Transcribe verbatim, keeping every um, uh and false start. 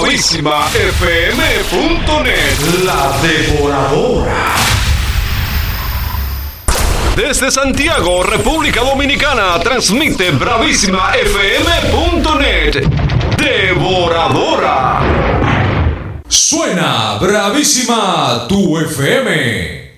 bravísima f m punto net. La Devoradora. Desde Santiago, República Dominicana, transmite bravísima f m punto net. Devoradora. Suena Bravísima tu F M.